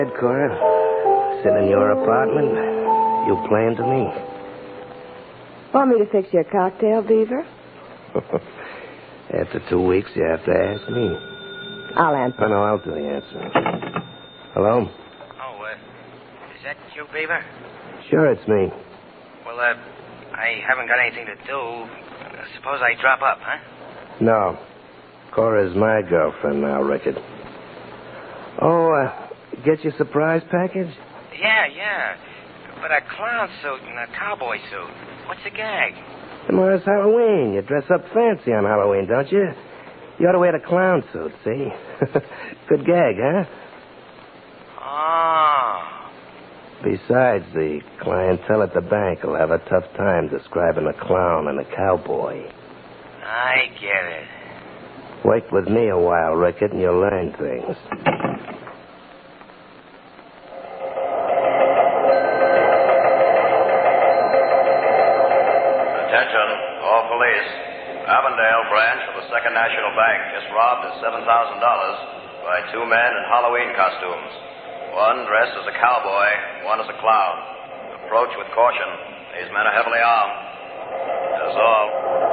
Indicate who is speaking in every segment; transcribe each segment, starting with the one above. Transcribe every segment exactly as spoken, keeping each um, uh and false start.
Speaker 1: Cora, sit in your apartment. You playing to me?
Speaker 2: Want me to fix your cocktail, Beaver?
Speaker 1: After two weeks, you have to ask me.
Speaker 2: I'll answer.
Speaker 1: Oh, no, I'll do the answering. Hello?
Speaker 3: Oh, uh, is that you, Beaver?
Speaker 1: Sure, it's me.
Speaker 3: Well, uh, I haven't got anything to do. Uh, suppose I drop up, huh?
Speaker 1: No. Cora's my girlfriend now, Rickard. Oh, uh, get your surprise package?
Speaker 3: Yeah, yeah. But a clown suit and a cowboy suit. What's the gag?
Speaker 1: Tomorrow's Halloween. You dress up fancy on Halloween, don't you? You ought to wear the clown suit, see? Good gag, huh?
Speaker 3: Oh.
Speaker 1: Besides, the clientele at the bank will have a tough time describing a clown and a cowboy.
Speaker 3: I get it.
Speaker 1: Work with me a while, Rickard, and you'll learn things.
Speaker 4: Attention, all police. Avondale branch of the Second National Bank just robbed of seven thousand dollars by two men in Halloween costumes. One dressed as a cowboy, one as a clown. Approach with caution. These men are heavily armed. That's all.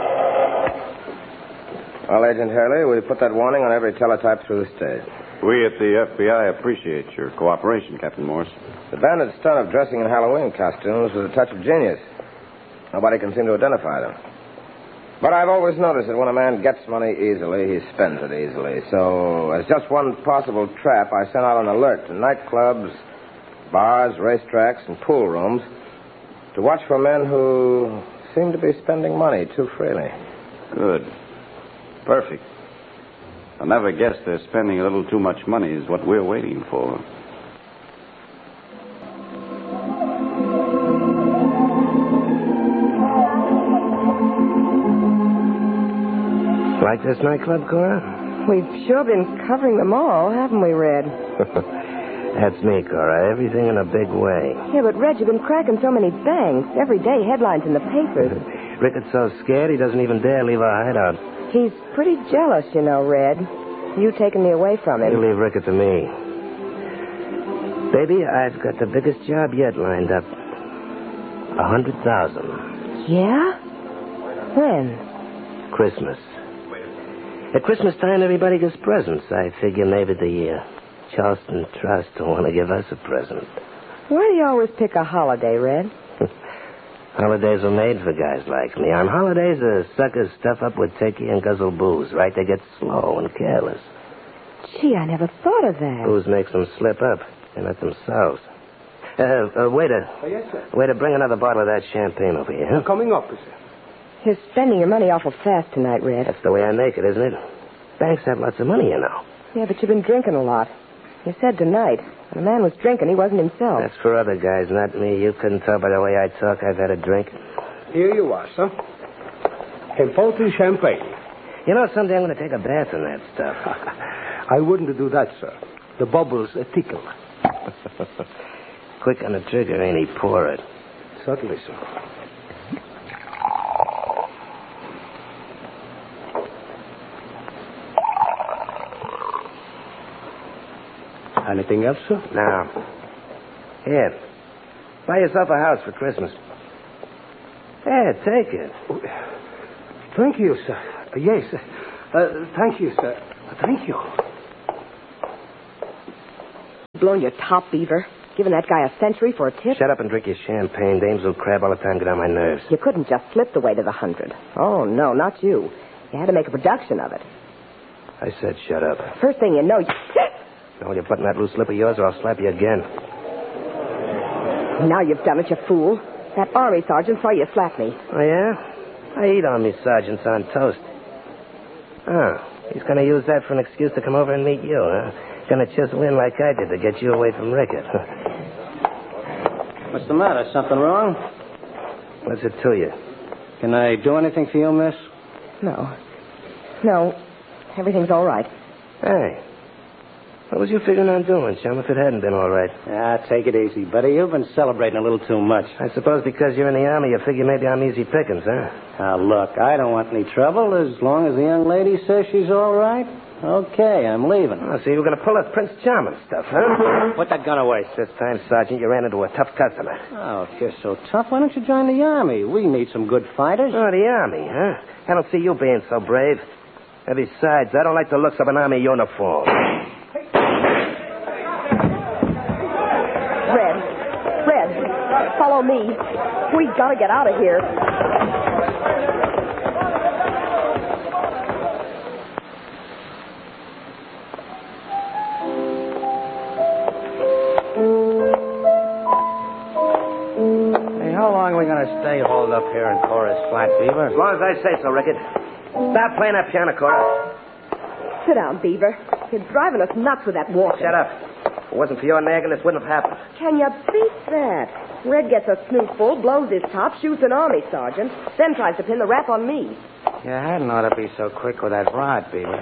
Speaker 5: Well, Agent Hurley, we put that warning on every teletype through the state.
Speaker 6: We at the F B I appreciate your cooperation, Captain Morse.
Speaker 5: The bandit stunt of dressing in Halloween costumes was a touch of genius. Nobody can seem to identify them. But I've always noticed that when a man gets money easily, he spends it easily. So, as just one possible trap, I sent out an alert to nightclubs, bars, racetracks, and pool rooms to watch for men who seem to be spending money too freely.
Speaker 6: Good. Perfect. I never guessed they're spending a little too much money is what we're waiting for.
Speaker 1: Like this nightclub, Cora?
Speaker 2: We've sure been covering them all, haven't we, Red?
Speaker 1: That's me, Cora. Everything in a big way.
Speaker 2: Yeah, but, Red, you've been cracking so many banks. Every day, headlines in the papers.
Speaker 1: Rickard's so scared he doesn't even dare leave our hideout.
Speaker 2: He's pretty jealous, you know, Red. You taking me away from him.
Speaker 1: You leave Rickard to me. Baby, I've got the biggest job yet lined up. A hundred thousand.
Speaker 2: Yeah? When?
Speaker 1: Christmas. At Christmas time, everybody gets presents. I figure maybe the uh, Charleston Trust will want to give us a present.
Speaker 2: Why do you always pick a holiday, Red?
Speaker 1: Holidays are made for guys like me. On holidays, the suckers stuff up with turkey and guzzle booze, right? They get slow and careless.
Speaker 2: Gee, I never thought of that.
Speaker 1: Booze makes them slip up. They're not themselves. Uh, uh, waiter.
Speaker 7: Oh, yes, sir.
Speaker 1: Waiter, bring another bottle of that champagne over here. Huh?
Speaker 7: Coming up, sir.
Speaker 2: You're spending your money awful fast tonight, Red.
Speaker 1: That's the way I make it, isn't it? Banks have lots of money, you know.
Speaker 2: Yeah, but you've been drinking a lot. You said tonight, when a man was drinking, he wasn't himself.
Speaker 1: That's for other guys, not me. You couldn't tell by the way I talk I've had a drink.
Speaker 7: Here you are, sir. Important champagne.
Speaker 1: You know, someday I'm going to take a bath in that stuff.
Speaker 7: I wouldn't do that, sir. The bubbles uh, tickle.
Speaker 1: Quick on the trigger, ain't he? Pour it.
Speaker 7: Certainly, sir. Anything else, sir?
Speaker 1: No. Here. Buy yourself a house for Christmas. Here, take it.
Speaker 7: Oh, thank you, sir. Uh, yes. Uh, thank you, sir. Thank you.
Speaker 2: Blowing your top, Beaver. Giving that guy a century for a tip.
Speaker 1: Shut up and drink your champagne. Dames will crab all the time, get on my nerves.
Speaker 2: You couldn't just slip the way to the hundred. Oh, no, not you. You had to make a production of it.
Speaker 1: I said shut up.
Speaker 2: First thing you know, you...
Speaker 1: Now, will you button that loose lip of yours or I'll slap you again?
Speaker 2: Now you've done it, you fool. That army sergeant saw you slap me.
Speaker 1: Oh, yeah? I eat army sergeants on toast. Oh, he's going to use that for an excuse to come over and meet you, huh? Going to chisel in like I did to get you away from Rickard.
Speaker 8: What's the matter? Something wrong?
Speaker 1: What's it to you?
Speaker 8: Can I do anything for you, miss?
Speaker 2: No. No. Everything's all right.
Speaker 1: Hey. What was you figuring on doing, chum, if it hadn't been all right?
Speaker 8: Ah, take it easy, buddy. You've been celebrating a little too much.
Speaker 1: I suppose because you're in the army, you figure maybe I'm easy pickings, huh?
Speaker 8: Now, look, I don't want any trouble as long as the young lady says she's all right. Okay, I'm leaving.
Speaker 1: Oh, so you were going to pull us Prince Charming stuff, huh?
Speaker 8: Put that gun away.
Speaker 1: This time, Sergeant, you ran into a tough customer.
Speaker 8: Oh, if you're so tough, why don't you join the Army? We need some good fighters.
Speaker 1: Oh, the Army, huh? I don't see you being so brave. And besides, I don't like the looks of an Army uniform.
Speaker 2: Red. Red, follow me. We gotta get out of here.
Speaker 8: Hey, how long are we going to stay holed up here in Cora's Flat, Beaver?
Speaker 1: As long as I say so, Rickard. Stop playing that piano, Cora.
Speaker 2: Sit down, Beaver. You're driving us nuts with that walk.
Speaker 1: Shut up. If it wasn't for your nagging, this wouldn't have happened.
Speaker 2: Can you beat that? Red gets a snootful, blows his top, shoots an army sergeant, then tries to pin the rap on me.
Speaker 8: You hadn't ought to be so quick with that rod, Beaver.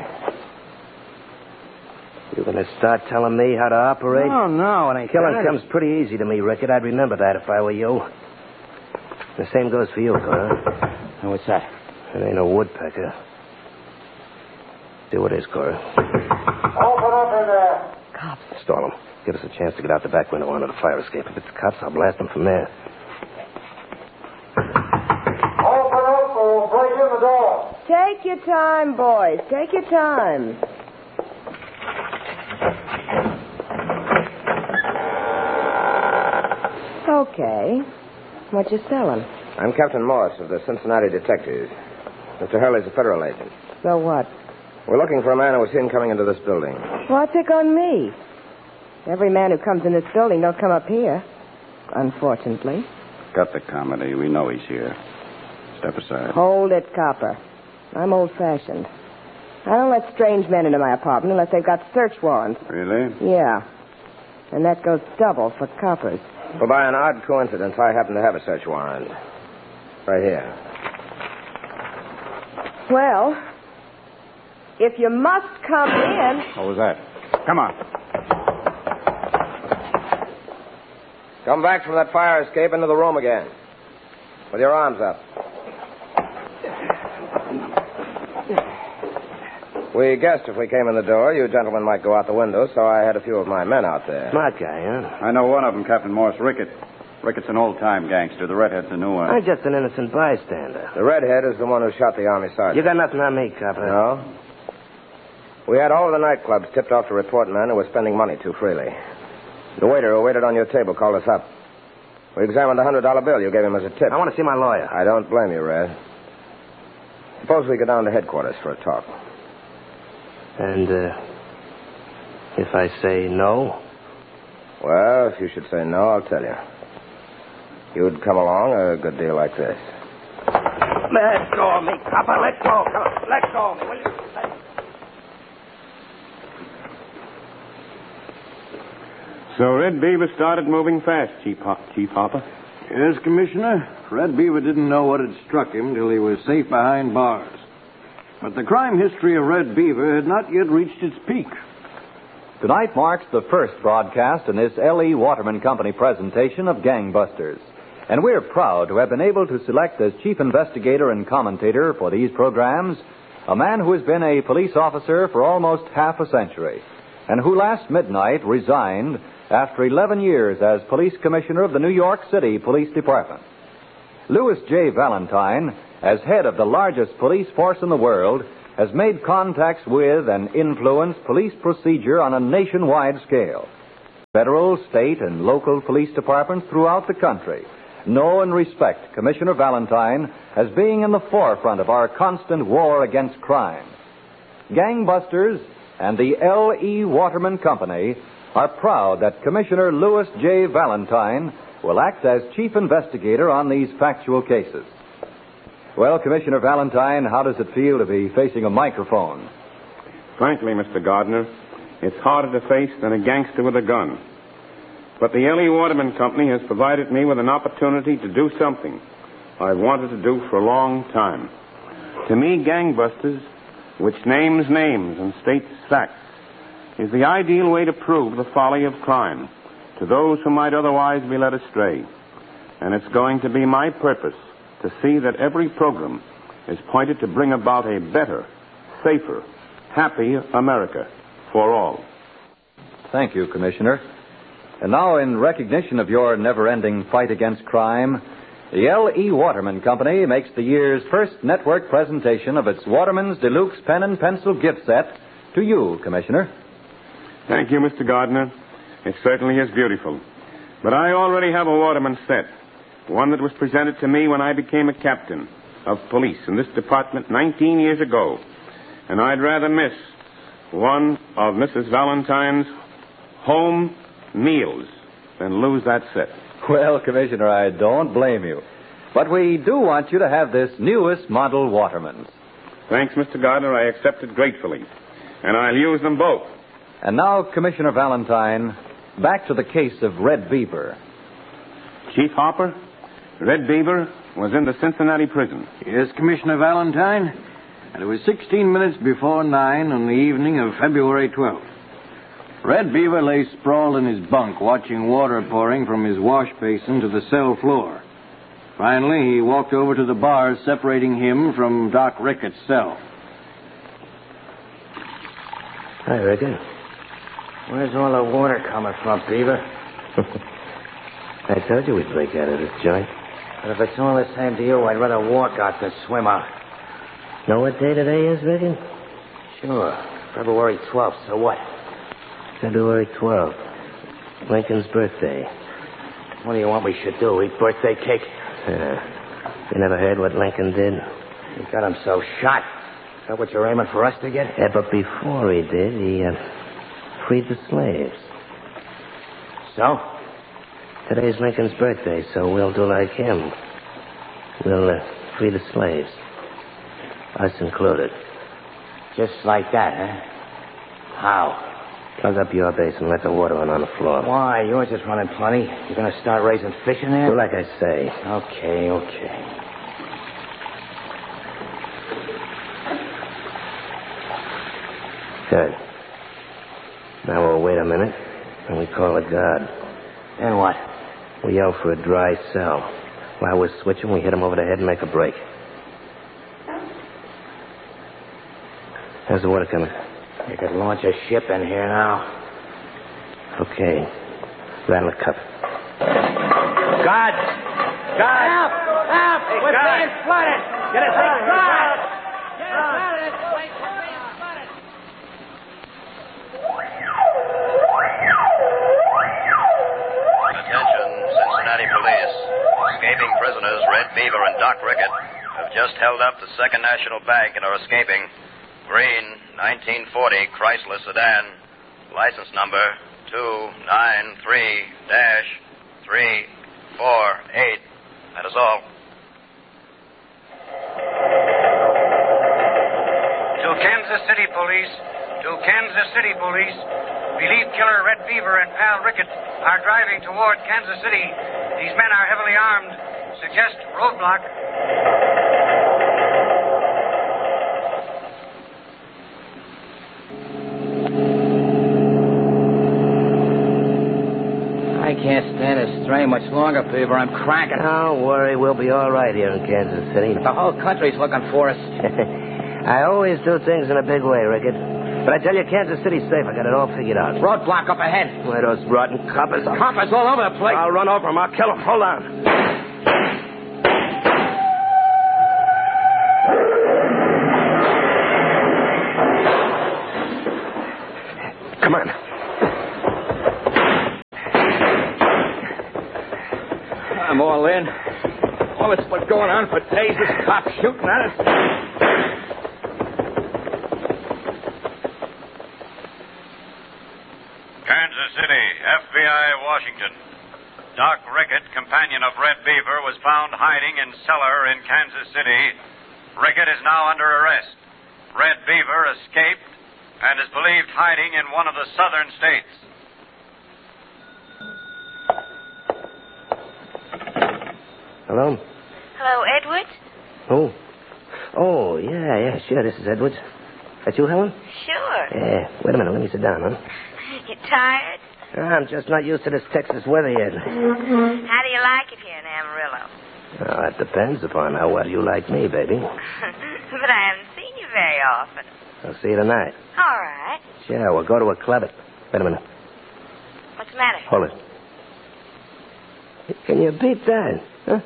Speaker 1: You going to start telling me how to operate?
Speaker 8: No, no, it ain't
Speaker 1: Killing
Speaker 8: that.
Speaker 1: comes pretty easy to me, Rickard. I'd remember that if I were you. The same goes for you, Cora.
Speaker 8: Oh, what's that?
Speaker 1: It ain't a woodpecker. See what it is, Cora.
Speaker 7: Open up in there.
Speaker 2: Cops.
Speaker 1: Stall them. Give us a chance to get out the back window onto the fire escape. If it's cops, I'll blast them from there.
Speaker 7: Open up or we'll break in the door.
Speaker 2: Take your time, boys. Take your time. Okay. What you selling?
Speaker 5: I'm Captain Morse of the Cincinnati Detectives. Mister Hurley's a federal agent.
Speaker 2: So what?
Speaker 5: We're looking for a man who was seen coming into this building.
Speaker 2: Why pick on me? Every man who comes in this building don't come up here. Unfortunately.
Speaker 6: Cut the comedy. We know he's here. Step aside.
Speaker 2: Hold it, copper. I'm old-fashioned. I don't let strange men into my apartment unless they've got search warrants.
Speaker 6: Really?
Speaker 2: Yeah. And that goes double for coppers.
Speaker 5: Well, by an odd coincidence, I happen to have a search warrant. Right here.
Speaker 2: Well, if you must come in...
Speaker 6: What was that? Come on.
Speaker 5: Come back from that fire escape into the room again. With your arms up. We guessed if we came in the door, you gentlemen might go out the window, so I had a few of my men out there.
Speaker 1: Smart guy, huh?
Speaker 6: I know one of them, Captain Morse, Rickett. Ricketts an old-time gangster. The redhead's a new one.
Speaker 1: I'm just an innocent bystander.
Speaker 5: The redhead is the one who shot the army sergeant.
Speaker 1: You got nothing on me, copper.
Speaker 5: No? We had all of the nightclubs tipped off to report men who were spending money too freely. The waiter who waited on your table called us up. We examined the one hundred dollar bill you gave him as a tip.
Speaker 1: I want to see my lawyer.
Speaker 5: I don't blame you, Red. Suppose we go down to headquarters for a talk.
Speaker 1: And, uh, if I say no?
Speaker 5: Well, if you should say no, I'll tell you. You'd come along a good deal like this.
Speaker 1: Let go of me, copper. Let go. Come on. Let go of me, will you?
Speaker 9: So Red Beaver started moving fast, Chief, Ho- Chief Hopper.
Speaker 10: Yes, Commissioner. Red Beaver didn't know what had struck him till he was safe behind bars. But the crime history of Red Beaver had not yet reached its peak.
Speaker 11: Tonight marks the first broadcast in this L E. Waterman Company presentation of Gangbusters. And we're proud to have been able to select as chief investigator and commentator for these programs a man who has been a police officer for almost half a century and who last midnight resigned after eleven years as police commissioner of the New York City Police Department. Louis J. Valentine, as head of the largest police force in the world, has made contacts with and influenced police procedure on a nationwide scale. Federal, state, and local police departments throughout the country know and respect Commissioner Valentine as being in the forefront of our constant war against crime. Gangbusters and the L E. Waterman Company are proud that Commissioner Louis J. Valentine will act as chief investigator on these factual cases. Well, Commissioner Valentine, how does it feel to be facing a microphone?
Speaker 9: Frankly, Mister Gardner, it's harder to face than a gangster with a gun. But the L E. Waterman Company has provided me with an opportunity to do something I've wanted to do for a long time. To me, Gangbusters, which names names and states facts, is the ideal way to prove the folly of crime to those who might otherwise be led astray. And it's going to be my purpose to see that every program is pointed to bring about a better, safer, happy America for all.
Speaker 11: Thank you, Commissioner. And now, in recognition of your never-ending fight against crime, the L E. Waterman Company makes the year's first network presentation of its Waterman's Deluxe Pen and Pencil gift set to you, Commissioner.
Speaker 9: Thank you, Mister Gardner. It certainly is beautiful. But I already have a Waterman set, one that was presented to me when I became a captain of police in this department nineteen years ago. And I'd rather miss one of Missus Valentine's home meals than lose that set.
Speaker 11: Well, Commissioner, I don't blame you. But we do want you to have this newest model Waterman's.
Speaker 9: Thanks, Mister Gardner. I accept it gratefully. And I'll use them both.
Speaker 11: And now, Commissioner Valentine, back to the case of Red Beaver.
Speaker 9: Chief Hopper, Red Beaver was in the Cincinnati prison.
Speaker 10: Yes, Commissioner Valentine. And it was sixteen minutes before nine on the evening of February twelfth. Red Beaver lay sprawled in his bunk, watching water pouring from his wash basin to the cell floor. Finally, he walked over to the bars separating him from Doc Ricketts' cell.
Speaker 1: Hi, Rickett.
Speaker 8: Where's all the water coming from, Beaver?
Speaker 1: I told you we'd break out of this joint.
Speaker 8: But if it's all the same to you, I'd rather walk out than swim out.
Speaker 1: Know what day today is, Rickett?
Speaker 8: Sure. February twelfth, so what?
Speaker 1: February twelfth. Lincoln's birthday.
Speaker 8: What do you want we should do? Eat birthday cake?
Speaker 1: Yeah. You never heard what Lincoln did?
Speaker 8: He got himself shot. Is that what you're aiming for us to get?
Speaker 1: Yeah, but before he did, he uh, freed the slaves.
Speaker 8: So?
Speaker 1: Today's Lincoln's birthday, so we'll do like him. We'll uh, free the slaves. Us included.
Speaker 8: Just like that, huh? How?
Speaker 1: Plug up your base and let the water run on the floor.
Speaker 8: Why? Yours is running plenty. You're going to start raising fish in there?
Speaker 1: Do like I say.
Speaker 8: Okay, okay.
Speaker 1: Good. Now we'll wait a minute, and we call a guard.
Speaker 8: Then what?
Speaker 1: We yell for a dry cell. While we're switching, we hit him over the head and make a break. How's the water coming?
Speaker 8: You could launch a ship in here now.
Speaker 1: Okay. Rattle the cup.
Speaker 8: God! God! Help! Help! Hey, we're God. being flooded! Get us out! God! Get us out of this place! We're being flooded!
Speaker 4: Attention, Cincinnati police. Escaping prisoners Red Beaver and Doc Rickett have just held up the Second National Bank and are escaping. Green, nineteen forty Chrysler sedan, license number two nine three dash three four eight. That is all.
Speaker 12: To Kansas City Police, to Kansas City Police, believe killer Red Beaver and pal Rickett are driving toward Kansas City. These men are heavily armed. Suggest roadblock.
Speaker 8: I can't stand this strain much longer, Beaver. I'm cranking.
Speaker 1: Don't worry, we'll be all right here in Kansas City.
Speaker 8: The whole country's looking for us.
Speaker 1: I always do things in a big way, Rickett. But I tell you, Kansas City's safe. I got it all figured out.
Speaker 8: Roadblock up ahead.
Speaker 1: Where those rotten coppers are.
Speaker 8: Coppers all over the place.
Speaker 1: I'll run over them. I'll kill them. Hold on. Come on.
Speaker 8: I'm all in. All this been going on for days. This cop shooting at us.
Speaker 13: Kansas City, F B I, Washington. Doc Rickett, companion of Red Beaver, was found hiding in cellar in Kansas City. Rickett is now under arrest. Red Beaver escaped and is believed hiding in one of the southern states.
Speaker 1: Hello?
Speaker 14: Hello, Edward?
Speaker 1: Oh. Oh, yeah, yeah, sure. This is Edwards. That you, Helen?
Speaker 14: Sure.
Speaker 1: Yeah. Wait a minute. Let me sit down, huh?
Speaker 14: You tired?
Speaker 1: I'm just not used to this Texas weather yet.
Speaker 14: How do you like it here in Amarillo?
Speaker 1: Well, that depends upon how well you like me, baby.
Speaker 14: But I haven't seen you very often.
Speaker 1: I'll see you tonight.
Speaker 14: All right.
Speaker 1: Sure, we'll go to a club at... Wait a minute.
Speaker 14: What's the matter?
Speaker 1: Hold it. Can you beat that? Huh?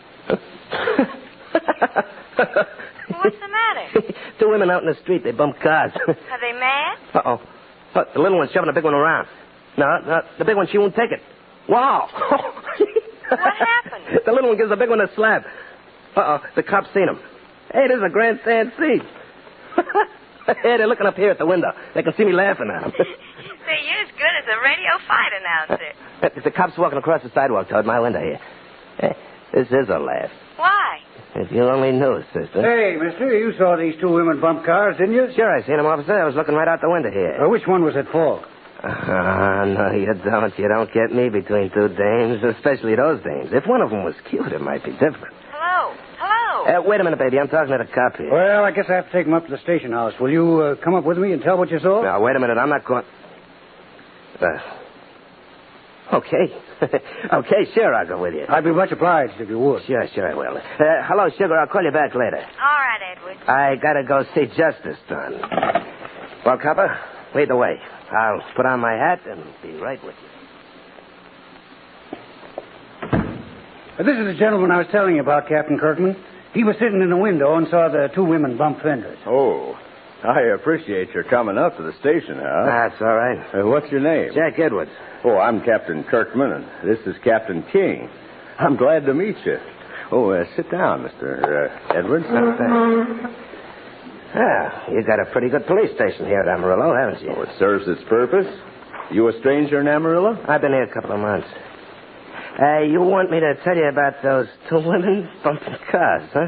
Speaker 14: What's the matter?
Speaker 1: Two women out in the street. They bump cars.
Speaker 14: Are they mad?
Speaker 1: Uh-oh. Look, the little one's shoving the big one around. No, no, the big one, she won't take it. Wow.
Speaker 14: What happened?
Speaker 1: The little one gives the big one a slap. Uh-oh, the cops seen him. Hey, this is a grandstand seat. Hey, they're looking up here at the window. They can see me laughing at them.
Speaker 14: Say, you're as good as a radio fight announcer.
Speaker 1: The cop's walking across the sidewalk toward my window here. Hey, this is a laugh.
Speaker 14: Why?
Speaker 1: If you only knew, sister.
Speaker 7: Hey, mister, you saw these two women bump cars, didn't you?
Speaker 1: Sure, I seen them, officer. I was looking right out the window here.
Speaker 7: Uh, which one was at fault?
Speaker 1: Ah, uh, no, you don't. You don't get me between two dames, especially those dames. If one of them was cute, it might be different.
Speaker 14: Hello? Hello?
Speaker 1: Uh, wait a minute, baby. I'm talking to the cop here.
Speaker 7: Well, I guess I have to take him up to the station house. Will you uh, come up with me and tell what you saw?
Speaker 1: Now, wait a minute. I'm not going... Uh, okay. Okay, sure, I'll go with you.
Speaker 7: I'd be much obliged if you would.
Speaker 1: Sure, sure, I will. Uh, hello, Sugar. I'll call you back later.
Speaker 14: All right, Edward.
Speaker 1: I gotta go see Justice done. Well, copper, lead the way. I'll put on my hat and be right with you.
Speaker 7: Uh, this is the gentleman I was telling you about, Captain Kirkman. He was sitting in the window and saw the two women bump fenders.
Speaker 6: Oh, I appreciate your coming up to the station, huh?
Speaker 1: That's all right.
Speaker 6: Uh, what's your name?
Speaker 1: Jack Edwards.
Speaker 6: Oh, I'm Captain Kirkman, and this is Captain King. I'm glad to meet you. Oh, uh, sit down, Mister Uh, Edwards.
Speaker 1: Oh, thanks. Ah, you got a pretty good police station here at Amarillo, haven't you?
Speaker 6: Oh, it serves its purpose. You a stranger in Amarillo?
Speaker 1: I've been here a couple of months. Uh, you want me to tell you about those two women bumping cars, huh?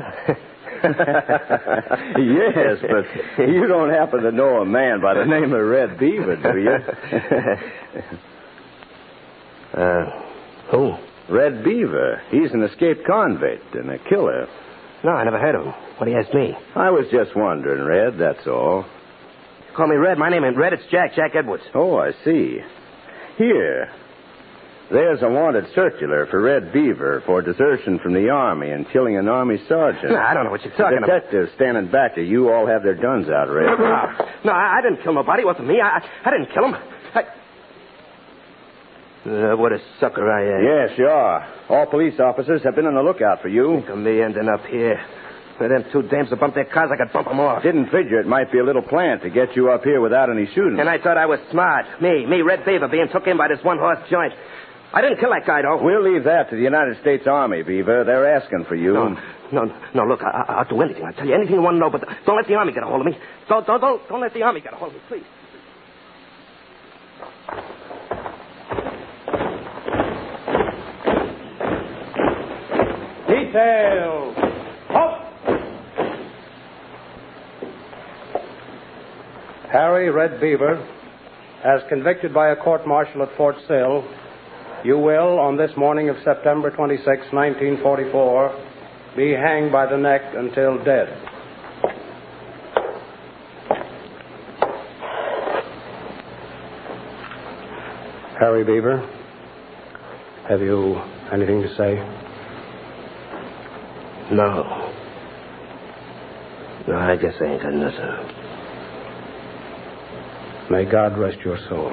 Speaker 6: Yes, but you don't happen to know a man by the name of Red Beaver, do you?
Speaker 1: uh, who?
Speaker 6: Red Beaver. He's an escaped convict and a killer.
Speaker 1: No, I never heard of him. What do you ask me?
Speaker 6: I was just wondering, Red, that's all.
Speaker 1: Call me Red. My name ain't Red. It's Jack. Jack Edwards.
Speaker 6: Oh, I see. Here. There's a wanted circular for Red Beaver for desertion from the Army and killing an Army sergeant.
Speaker 1: No, I don't know what you're talking
Speaker 6: the detectives standing back to you all have their guns out, Red.
Speaker 1: No, I, I didn't kill nobody. It wasn't me. I, I didn't kill him. I... Uh, what a sucker I am.
Speaker 6: Yes, you are. All police officers have been on the lookout for you.
Speaker 1: Think of me ending up here. For them two dames to bump their cars, I could bump them off.
Speaker 6: Didn't figure it might be a little plan to get you up here without any shooting.
Speaker 1: And I thought I was smart. Me, me, Red Beaver, being took in by this one-horse joint. I didn't kill that guy, though.
Speaker 6: We'll leave that to the United States Army, Beaver. They're asking for you.
Speaker 1: No, no, no, look, I, I, I'll do anything. I'll tell you anything you want to know, but don't let the Army get a hold of me. Don't, don't, don't, don't let the Army get a hold of me, please.
Speaker 7: Detail! Up! Harry Red Beaver, as convicted by a court-martial at Fort Sill, you will, on this morning of September twenty-sixth, nineteen forty-four, be hanged by the neck until dead. Harry Beaver, have you anything to say?
Speaker 1: No. No, I guess I ain't got nothing.
Speaker 7: May God rest your soul.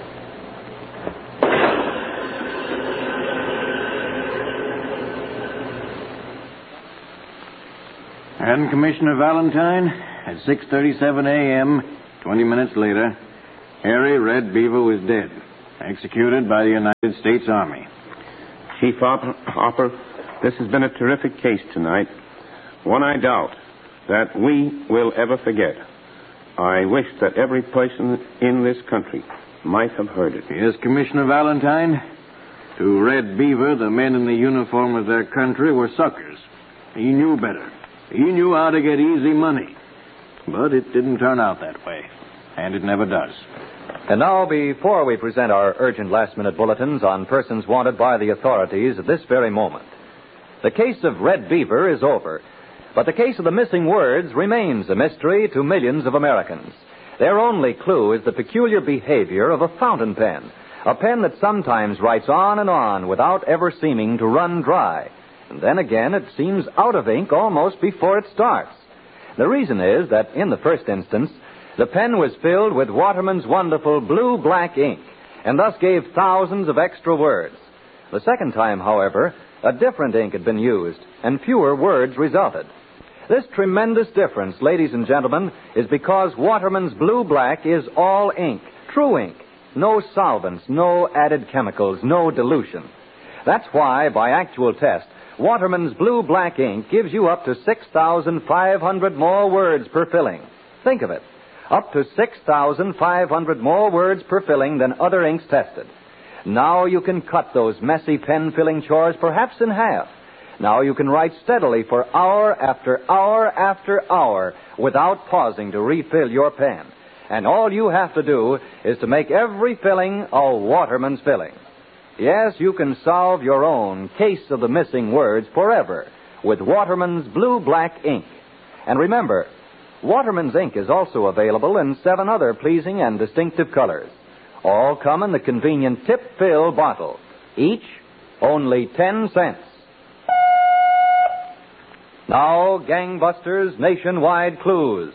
Speaker 10: And Commissioner Valentine, at six thirty-seven a.m., twenty minutes later, Harry Red Beaver was dead, executed by the United States Army.
Speaker 9: Chief Hopper, Hopper, this has been a terrific case tonight. One I doubt that we will ever forget. I wish that every person in this country might have heard it.
Speaker 10: Yes, Commissioner Valentine. To Red Beaver, the men in the uniform of their country were suckers. He knew better. He knew how to get easy money. But it didn't turn out that way. And it never does.
Speaker 11: And now, before we present our urgent last-minute bulletins on persons wanted by the authorities at this very moment, the case of Red Beaver is over. But the case of the missing words remains a mystery to millions of Americans. Their only clue is the peculiar behavior of a fountain pen, a pen that sometimes writes on and on without ever seeming to run dry. And then again, it seems out of ink almost before it starts. The reason is that, in the first instance, The pen was filled with Waterman's wonderful blue-black ink, and thus gave thousands of extra words. The second time, however, a different ink had been used, and fewer words resulted. This tremendous difference, ladies and gentlemen, is because Waterman's blue-black is all ink, true ink. No solvents, no added chemicals, no dilution. That's why, by actual test, Waterman's blue-black ink gives you up to six thousand five hundred more words per filling. Think of it. Up to six thousand five hundred more words per filling than other inks tested. Now you can cut those messy pen-filling chores perhaps in half. Now you can write steadily for hour after hour after hour without pausing to refill your pen. And all you have to do is to make every filling a Waterman's filling. Yes, you can solve your own case of the missing words forever with Waterman's blue-black ink. And remember, Waterman's ink is also available in seven other pleasing and distinctive colors. All come in the convenient tip-fill bottle. Each only ten cents. Now, Gangbusters nationwide clues.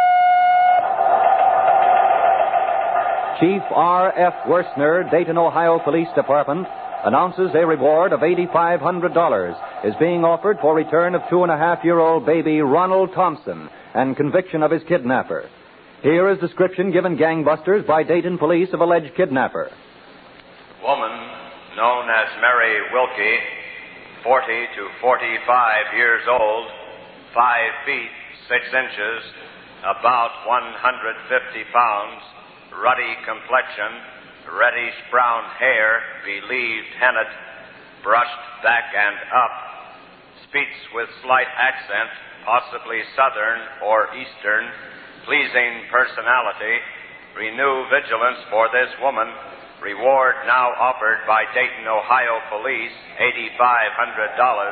Speaker 11: Chief R F Worstner, Dayton, Ohio Police Department, announces a reward of eight thousand five hundred dollars is being offered for return of two-and-a-half-year-old baby Ronald Thompson and conviction of his kidnapper. Here is description given Gangbusters by Dayton police of alleged kidnapper.
Speaker 4: Woman known as Mary Wilkie, forty to forty-five years old, five feet, six inches, about one hundred fifty pounds, ruddy complexion, reddish brown hair, believed henna, brushed back and up, speaks with slight accent, possibly southern or eastern, pleasing personality. Renew vigilance for this woman. Reward now offered by Dayton, Ohio Police, eight thousand five hundred dollars.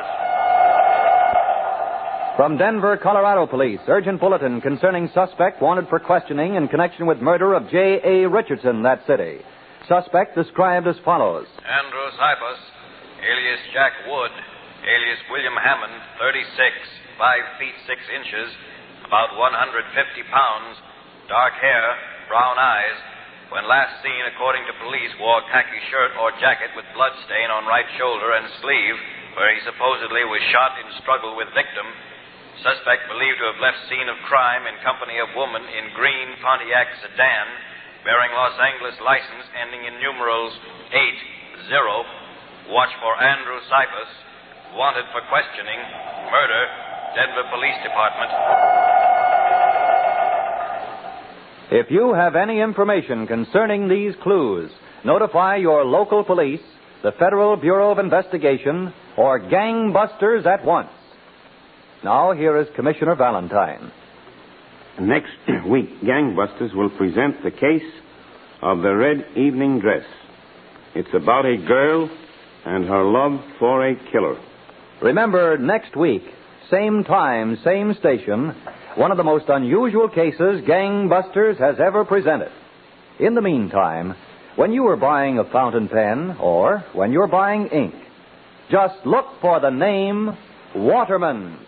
Speaker 11: From Denver, Colorado Police, urgent bulletin concerning suspect wanted for questioning in connection with murder of J A. Richardson, that city. Suspect described as follows.
Speaker 15: Andrew Cyphus, alias Jack Wood, alias William Hammond, thirty-six, five feet, six inches, about one hundred fifty pounds, dark hair, brown eyes. When last seen, according to police, wore khaki shirt or jacket with blood stain on right shoulder and sleeve, where he supposedly was shot in struggle with victim. Suspect believed to have left scene of crime in company of woman in green Pontiac sedan, bearing Los Angeles license ending in numerals eight zero. Watch for Andrew Cyphus. Wanted for questioning. Murder. Denver Police Department.
Speaker 11: If you have any information concerning these clues, notify your local police, the Federal Bureau of Investigation, or Gangbusters at once. Now, here is Commissioner Valentine.
Speaker 9: Next week, Gangbusters will present the case of the red evening dress. It's about a girl and her love for a killer.
Speaker 11: Remember, next week, same time, same station, one of the most unusual cases Gangbusters has ever presented. In the meantime, when you are buying a fountain pen or when you're buying ink, just look for the name Waterman's.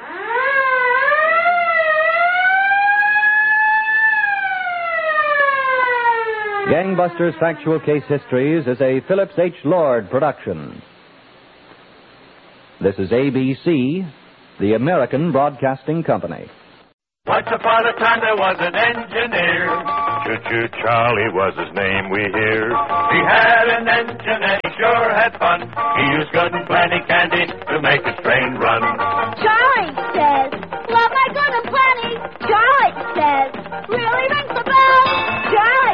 Speaker 11: Gangbusters Factual Case Histories is a Phillips H. Lord production. This is A B C, the American Broadcasting Company.
Speaker 16: Once upon a time there was an engineer. Choo-choo Charlie was his name, we hear. He had an engine and he sure had fun. He used good and plenty candy